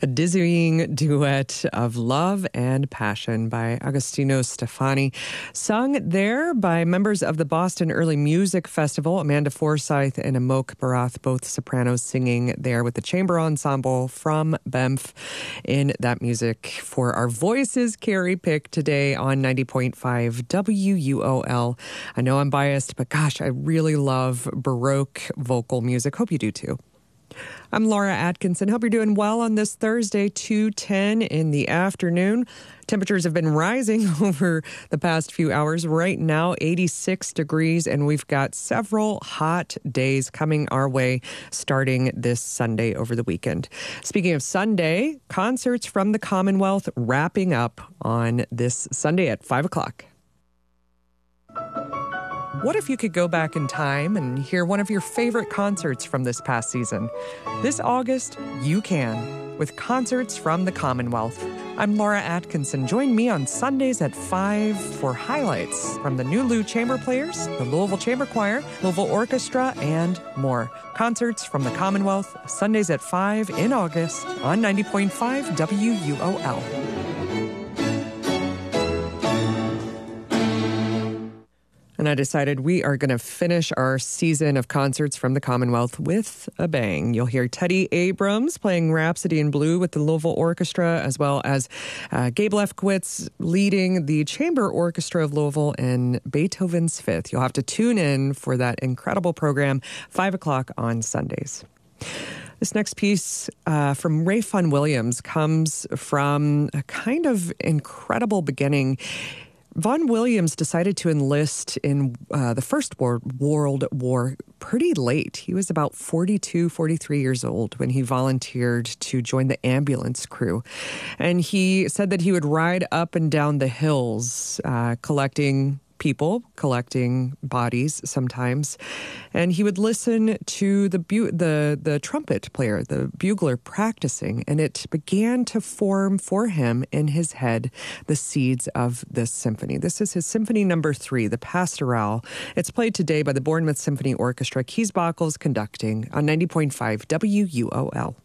A dizzying duet of love and passion by Agostino Stefani, sung there by members of the Boston Early Music Festival, Amanda Forsyth and Amok Barath, both sopranos, singing there with the chamber ensemble from Banff in that music for our Voices Carrie pick today on 90.5 WUOL. I know I'm biased, but gosh, I really love Baroque vocal music. Hope you do too. I'm Laura Atkinson. Hope you're doing well on this Thursday, 2:10 in the afternoon. Temperatures have been rising over the past few hours. Right now, 86 degrees, and we've got several hot days coming our way starting this Sunday over the weekend. Speaking of Sunday, concerts from the Commonwealth wrapping up on this Sunday at 5 o'clock. What if you could go back in time and hear one of your favorite concerts from this past season? This August, you can, with concerts from the Commonwealth. I'm Laura Atkinson. Join me on Sundays at 5 for highlights from the New Lou Chamber Players, the Louisville Chamber Choir, Louisville Orchestra, and more. Concerts from the Commonwealth, Sundays at 5 in August on 90.5 WUOL. And I decided we are going to finish our season of concerts from the Commonwealth with a bang. You'll hear Teddy Abrams playing Rhapsody in Blue with the Louisville Orchestra, as well as Gabe Lefkowitz leading the Chamber Orchestra of Louisville in Beethoven's Fifth. You'll have to tune in for that incredible program, 5 o'clock on Sundays. This next piece from Ray Fun Williams comes from a kind of incredible beginning. Vaughan Williams decided to enlist in the First World War pretty late. He was about 42, 43 years old when he volunteered to join the ambulance crew. And he said that he would ride up and down the hills collecting people, collecting bodies sometimes, and he would listen to the trumpet player, the bugler, practicing, and it began to form for him in his head the seeds of this symphony. This is his Symphony Number 3, the Pastoral. It's played today by the Bournemouth Symphony Orchestra. Keith Bockles conducting on 90.5 WUOL.